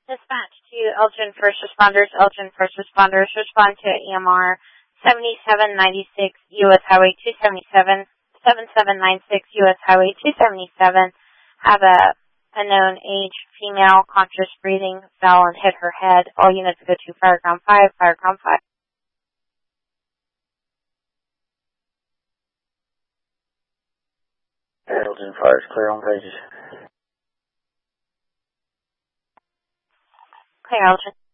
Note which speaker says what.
Speaker 1: Dispatch to Elgin First Responders. Elgin First Responders respond to EMR 7796 U.S. Highway 277, 7796 U.S. Highway 277. Have a unknown age female, conscious breathing, fell and hit her head. All units go to Fireground 5, Fireground 5.
Speaker 2: Elgin Fire is clear on pages.
Speaker 1: Clear, Elgin.